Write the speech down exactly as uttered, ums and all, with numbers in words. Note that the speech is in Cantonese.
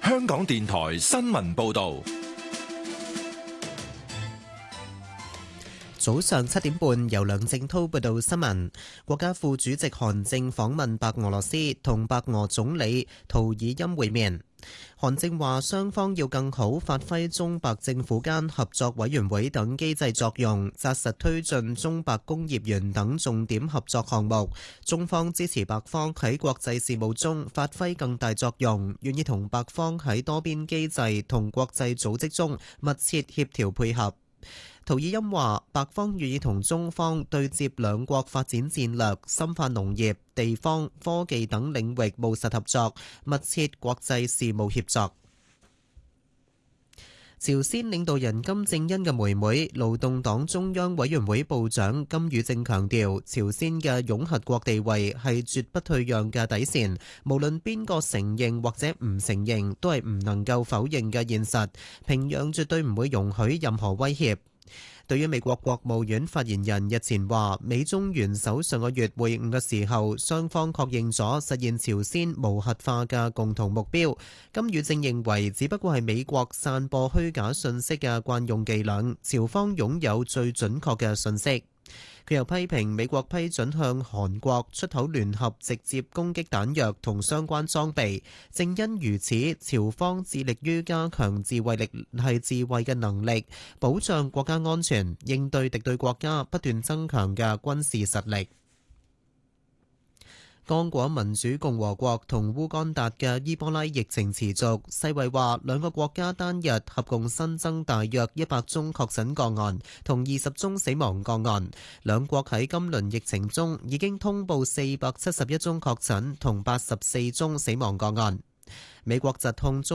香港電台新聞報道。 早上七點半，由梁正滔報道新聞。國家副主席韓正訪問白俄羅斯，同白俄總理圖爾欽會面。韓正話，雙方要更好發揮中白政府間合作委員會等機制作用，紮實推進中白工業園等重點合作項目。中方支持白方喺國際事務中發揮更大作用，願意同白方喺多邊機制同國際組織中密切協調配合。圖爾欽話，白方願意同中方對接兩國發展戰略，深化農業、地方、科技等領域務實合作，密切國際事務協作。朝鮮領導人金正恩嘅妹妹、勞動黨中央委員會部長金與正強調，朝鮮嘅擁核國地位係絕不退讓嘅底線，無論邊個承認或者唔承認，都係唔能夠否認嘅現實。平壤絕對唔會容許任何威脅。對於美國國務院發言人日前話，美中元首上個月會晤嘅時候，雙方確認咗實現朝鮮無核化嘅共同目標。金與正認為，只不過係美國散播虛假信息嘅慣用伎倆，朝方擁有最準確嘅信息。佢又批評美國批准向韓國出口聯合直接攻擊彈藥同相關裝備，正因如此，朝方致力於加強自衛力係自衛嘅能力，保障國家安全，應對敵對國家不斷增強嘅軍事實力。剛果民主共和國同烏干達嘅伊波拉疫情持續，世衛話兩個國家單日合共新增大約一百宗確診個案，同二十宗死亡個案。兩國喺今輪疫情中已經通報四百七十一宗確診同八十四宗死亡個案。美國疾控中